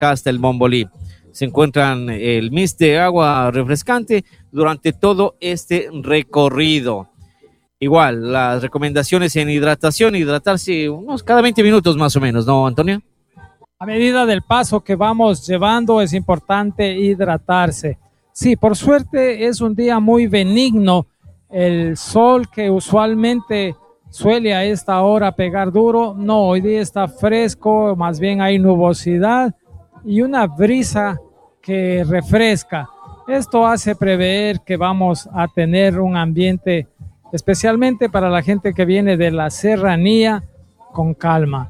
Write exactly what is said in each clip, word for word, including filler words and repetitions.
acá hasta el Bombolí. Se encuentran el mist de agua refrescante durante todo este recorrido. Igual, las recomendaciones en hidratación, hidratarse unos cada veinte minutos más o menos, ¿no, Antonio? A medida del paso que vamos llevando es importante hidratarse. Sí, por suerte es un día muy benigno. El sol que usualmente suele a esta hora pegar duro, no, hoy día está fresco, más bien hay nubosidad y una brisa que refresca. Esto hace prever que vamos a tener un ambiente, especialmente para la gente que viene de la serranía, con calma.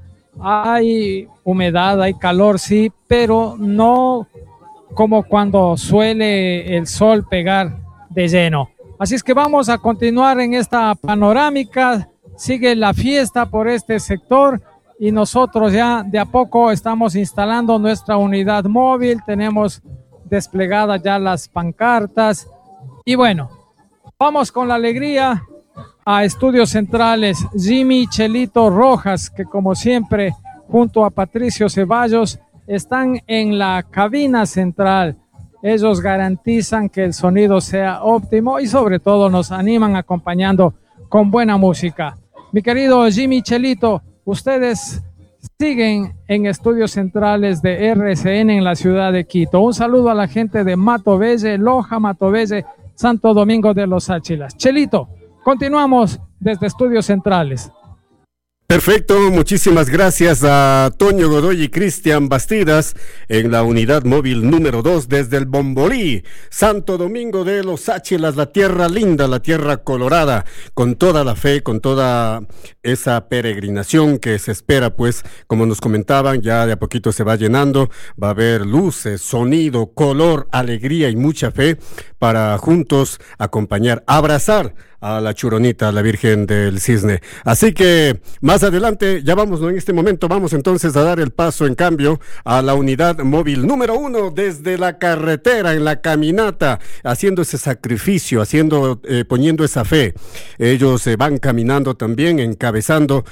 Hay humedad, hay calor, sí, pero no como cuando suele el sol pegar de lleno. Así es que vamos a continuar en esta panorámica. Sigue la fiesta por este sector y nosotros ya de a poco estamos instalando nuestra unidad móvil. Tenemos desplegadas ya las pancartas. Y bueno, vamos con la alegría a Estudios Centrales. Jimmy Chelito Rojas, que como siempre, junto a Patricio Ceballos, están en la cabina central. Ellos garantizan que el sonido sea óptimo y sobre todo nos animan acompañando con buena música. Mi querido Jimmy Chelito, ustedes siguen en Estudios Centrales de R C N en la ciudad de Quito. Un saludo a la gente de Matovelle, Loja, Matovelle, Santo Domingo de los Áchilas. Chelito, continuamos desde Estudios Centrales. Perfecto, muchísimas gracias a Toño Godoy y Cristian Bastidas en la unidad móvil número dos desde el Bombolí, Santo Domingo de los Áchilas, la tierra linda, la tierra colorada, con toda la fe, con toda esa peregrinación que se espera, pues, como nos comentaban, ya de a poquito se va llenando, va a haber luces, sonido, color, alegría y mucha fe para juntos acompañar, abrazar a la Churonita, a la Virgen del Cisne. Así que más adelante, ya vamos, ¿no? En este momento vamos entonces a dar el paso, en cambio, a la unidad móvil número uno desde la carretera, en la caminata, haciendo ese sacrificio, haciendo, eh, poniendo esa fe. Ellos eh, van caminando también, encabezando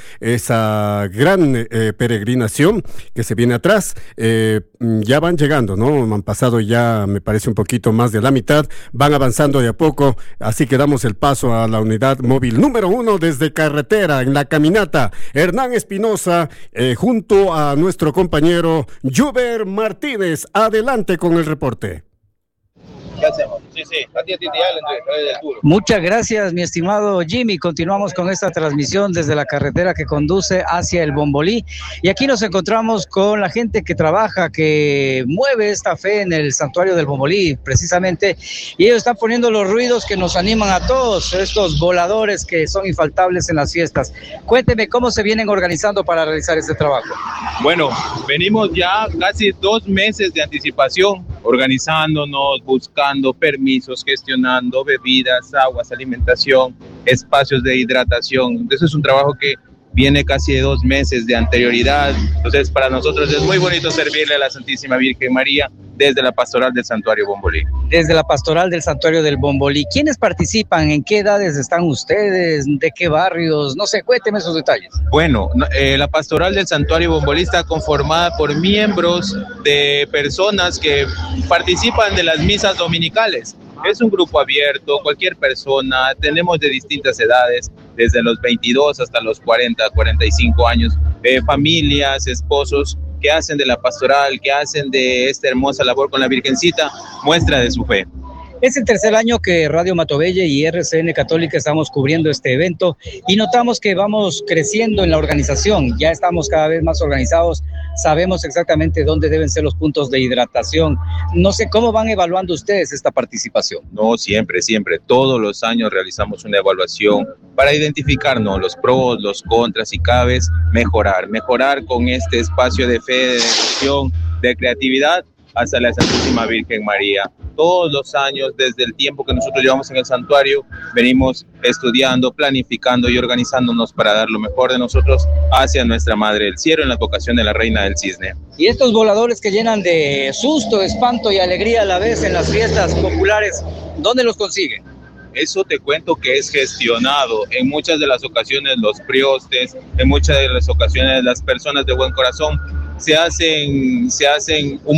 esa gran eh, peregrinación que se viene atrás. Eh, ya van llegando, ¿no? Han pasado ya, me parece, un poquito más de la mitad, van avanzando de a poco, así que damos el paso a a la unidad móvil número uno desde carretera en la caminata. Hernán Espinosa eh, junto a nuestro compañero Juber Martínez. Adelante con el reporte. ¿Qué hacemos? Sí, sí, a ti, a ti, te Muchas gracias, mi estimado Jimmy. Continuamos con esta transmisión desde la carretera que conduce hacia el Bombolí. Y aquí nos encontramos con la gente que trabaja, que mueve esta fe en el santuario del Bombolí, precisamente. Y ellos están poniendo los ruidos que nos animan a todos, estos voladores que son infaltables en las fiestas. Cuénteme cómo se vienen organizando para realizar este trabajo. Bueno, venimos ya casi dos meses de anticipación, organizándonos, buscando permisos, gestionando bebidas, aguas, alimentación, espacios de hidratación. Eso es un trabajo que viene casi de dos meses de anterioridad. Entonces, para nosotros es muy bonito servirle a la Santísima Virgen María desde la Pastoral del Santuario Bombolí. Desde la Pastoral del Santuario del Bombolí. ¿Quiénes participan? ¿En qué edades están ustedes? ¿De qué barrios? No sé, cuénteme esos detalles. Bueno, eh, la Pastoral del Santuario Bombolí está conformada por miembros de personas que participan de las misas dominicales. Es un grupo abierto, cualquier persona, tenemos de distintas edades, desde los veintidós hasta los cuarenta, cuarenta y cinco años, eh, familias, esposos que hacen de la pastoral, que hacen de esta hermosa labor con la Virgencita, muestra de su fe. Es el tercer año que Radio Matovelle y R C N Católica estamos cubriendo este evento y notamos que vamos creciendo en la organización, ya estamos cada vez más organizados, sabemos exactamente dónde deben ser los puntos de hidratación. No sé, ¿cómo van evaluando ustedes esta participación? No, siempre, siempre, todos los años realizamos una evaluación para identificarnos los pros, los contras y cada vez mejorar, mejorar con este espacio de fe, de devoción, de creatividad hacia la Santísima Virgen María. Todos los años, desde el tiempo que nosotros llevamos en el santuario, venimos estudiando, planificando y organizándonos para dar lo mejor de nosotros hacia nuestra Madre del Cielo en la vocación de la Reina del Cisne. Y estos voladores que llenan de susto, espanto y alegría a la vez en las fiestas populares, ¿dónde los consiguen? Eso te cuento que es gestionado. En muchas de las ocasiones los priostes, en muchas de las ocasiones las personas de buen corazón se hacen, se hacen un